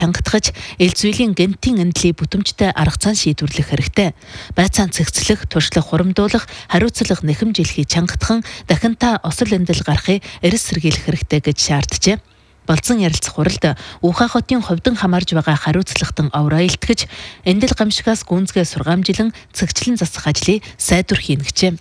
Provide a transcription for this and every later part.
чангатгаж, ил зүйлийн гэнтийн эндлийг бүтэмжтэй арга зан шийдвэрлэх хэрэгтэй. Байцаан цэгцлэх, туршлах, хуримдуулах, хариуцлах нэхэмжилхийг чангатхан дахин та осол эндэл гарахыг эрс сэргийлэх хэрэгтэй гэж шаарджээ. Болцсон ярилцах хуралд Ухаан хотын ховдон хамаарж байгаа хариуцлагатан авраа илтгэж, эндэл гамшигаас гүнзгээ сургаамжилан цэгчлэн засах ажлыг сайдвар хийнэ гэжээ.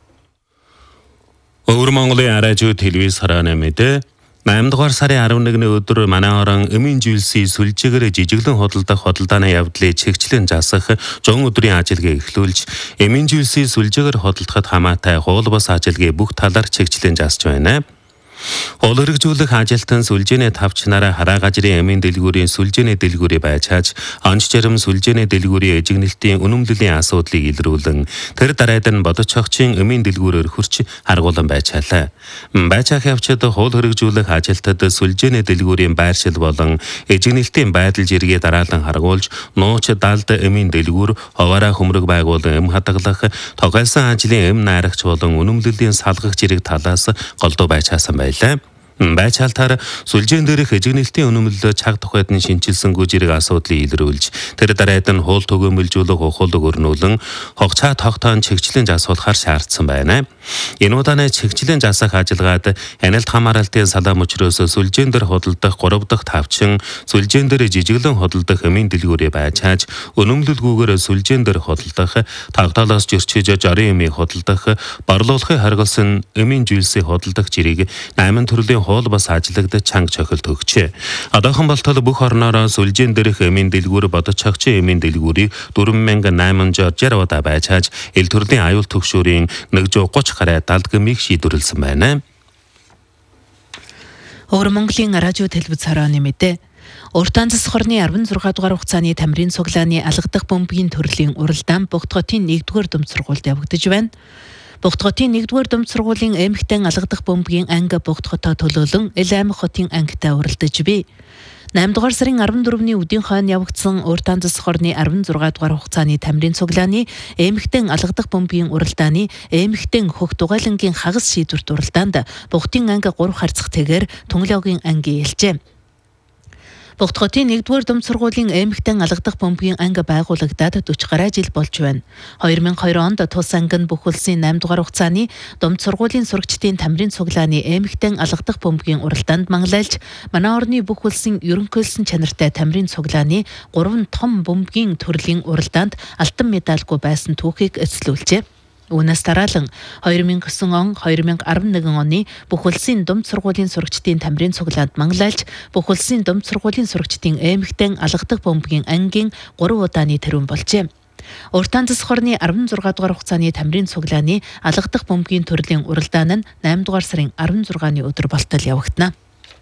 Өвөр Монголын араажуу телевиз харааны мэдээ 8 дугаар сарын 11-ний өдөр манай орон Эмийн зүйлсийн сүлжээгээр жижиглэн худалдах худалдааны явдлыг чигчлэн засах 100 өдрийн ажилгээ эхлүүлж, Эмийн зүйлсийн сүлжээгээр худалдахад хамаатай хуул бус ажилгээ бүх талаар чигчлэн засж байна. Хууль хэрэгжүүлэх ажилтан сүлжээний тавчнараа хараа гажрын эмийн дэлгүүрийн сүлжээний дэлгүүрийг байж хааж, онц жарим сүлжээний дэлгүүрийн эжигнэлтийн үнэмлэлийн асуудлыг илрүүлэн, тэр дараад нь бодож хогчийн эмийн дэлгүүрээр хурч харгуулan байж хаалаа. Байцаах явцад хууль хэрэгжүүлэх ажилтад сүлжээний дэлгүүрийн байршил болон эжигнэлтийн байдал жиргээ дараалан харгуулж, нууц далд эмийн дэлгүүр хуваараа хөмрөг байгуулан эм хадгалах, тогойлсон ажлын эм найрагч болон үнэмлэлийн салгах жирэг талаас голдуу байж хаасан байна. Байцаалтаар сүлжээн дээрх эжигнэлтийн үнэмлэл цаг тухайд нь шинчилсэнгүй жирэг асуудлыг илрүүлж, тэр дараад нь хууль түгээмэлжүүлэх ухуулг өрнүүлэн хогцаа тогтоон чигчлэн засуулахар шаардсан байна. Энэ удааны чигчлэн засах ажиллагаад хяналт хамааралтын салаа мөчрөөс сүлжээн дээр худалдах 3 дахь тавчин, сүлжээн дээр жижиглэн худалдах эмийн дэлгүүрээ байж хааж, үнэмлэлгүйгээр сүлжээн дээр худалдах, тогтоолоос зөрчиж жорын эмийг худалдах, борлуулахыг харгалсан эмийн зүйлсийг худалдах жирийг 8 төрлийн хууль бас ажиглагдаж чанга цохилт өгчээ. Одоохон болтол бүх орноор сүлжээн дээрх эмийн дэлгүүр бодож хогчийн эмийн дэлгүүрийг 4860 удаа байж хааж, ил төрлийн аюул түгшүүрийн 130 гаруй далдгамыг шийдвэрлсэн байна. Өвөр Монголын радио телевиз харааны мэдээ. Уртаан засах хорны 16 дугаар хугацааны тамирын цуглааны алгадах бөмбөгийн төрлийн уралдаан Богдготын 1-р дүмц сургуульд явагдаж байна. Богдготын 1-р дүмц сургуулийн эмхтэн алгадах бөмбөгийн анги Богдготоо төлөөлөн Ил аймаг хотын ангитай уралдаж бий. 8 дугаар сарын 14-ний өдийн хойно явагдсан уртаан засах хорны 16 дугаар хугацааны тамирын цуглааны эмхтэн алгадах бөмбөгийн уралдааны эмхтэн хөх дугайлангийн хагас шийдвэрт уралдаанд Богдын анги 3 харьцагтэйгээр Тунгалогийн анги ялжээ. Богдготын 1-р дүмц сургуулийн эмхтэн алгадах бөмбөгийн анги байгуулагдаад 40 гаруй жил болж байна. 2002 онд тус анги нь бүх улсын 8 дугаар хугацааны дүмц сургуулийн сурагчдын тамирын цуглааны эмхтэн алгадах бөмбөгийн уралдаанд мангалайлж, манай орны бүх улсын ерөнхийлсөн чанартай тамирын цуглааны 3 том бөмбөгийн төрлийн уралдаанд алтан медальгүй байсан түүхийг эзлүүлжээ. Үүнээс дараалан 2009 он 2011 оны бүх улсын дүмц сургуулийн сурагчдын тамирын цуглаанд мангалайлж, бүх улсын дүмц сургуулийн сурагчдын эмхтэн алгадах бөмбөгийн ангийн 3 удааны тэрүүн болжээ. Уртаан засах хорны 16 дугаар хугацааны тамирын цуглааны алгадах бөмбөгийн төрлийн уралдаан нь 8 дугаар сарын 16-ны өдөр болтол явагдана.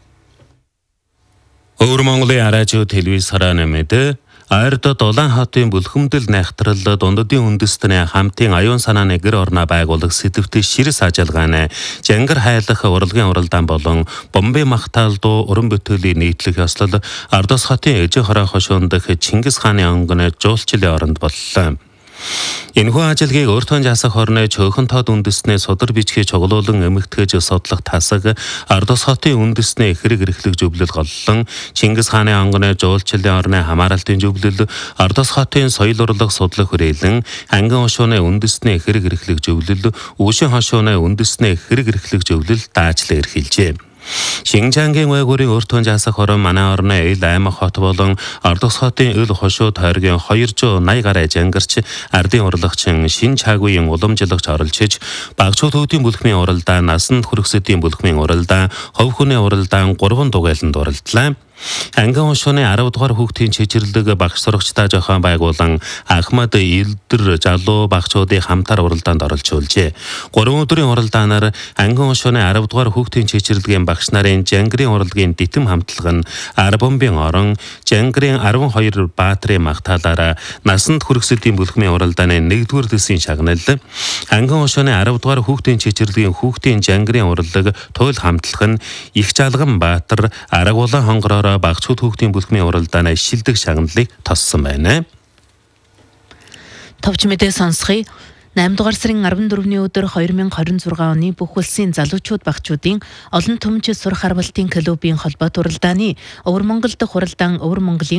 Өвөр Монголын араажуу телевиз харааны мэдээ. Ойрдод Улаан хотын бүлхэмдэл найхтрал дундадын үндэстний хамтын аюун санааны гэр орноо байгуулах сэдвтэ ширс ажиллагааны жангар хайлах урлагийн уралдаан болон бомбын махтаалдуу уран бүтээлийн нийтлэх ёслол Ардос хотын Эжин хороо хошуунд дэх Чингис хааны онгоны жуулчлалын оронд боллоо. Энэхүү ажиллагийг өөртөө жасах хорны чөөхөн тод үндэстний судар бичгийг чуглуулан эмэгтгэж судлах тасаг Ардос хотын үндэстний хэрэг эрхлэх зөвлөл голлон Чингис хааны онгоны жуулчлалын орны хамааралтын зөвлөл Ардос хотын соёл урлаг судлах хүрээлэн ангин хошууны үндэстний хэрэг эрхлэх зөвлөл Үүшин хошууны үндэстний хэрэг эрхлэх зөвлөл даачлан эрхэлжээ. Шинжаангийн байгуурын өөртөө жасах хорон манай орны Ил аймаг хот болон Ардос хотын Ил хошуу тойргийн 280 гаруй жангарч ардын урлагчин шин чаагүйн уламжлагч оролцож багцуу төвдийн бүлхмийн уралдаан, насанд хүргэсэдийн бүлхмийн уралдаан, хов хүний уралдаан 3 дугайланд уралдлаа. Ангин хошууны 10 дугаар хүүхдийн чичирлэг багш сурагчдаа зохион байгуулан Ахмад Илдэр залуу багчуудын хамтар уралдаанд оролцуулжээ. 3 өдрийн уралдаанаар ангин хошууны 10 дугаар хүүхдийн чичирлэгийн багш нарын жангарын урлагийн дитэм хамтлаг нь Арбомбын орон жангарын 12 баатрын магтаалаараа насанд хүргэсэдийн бүлхмийн уралдааны 1-р дэсийн шагнал, ангин хошууны 10 дугаар хүүхдийн чичирлэгийн хүүхдийн жангарын урлаг туйл хамтлаг нь Их Жалган Баатар Арагуулан хонгороор багцууд хүүхдийн бүлхмийн уралдааны шилдэг шагналыг тоссон байна. Товч мэдээ сонсхий. 8 дугаар сарын 14-ний өдөр 2026 оны бүх улсын залуучууд багчуудын олон түмч сурах харвалтын клубын холбоот уралдааны Өвөр Монгол дахь уралдаан Өвөр Монголын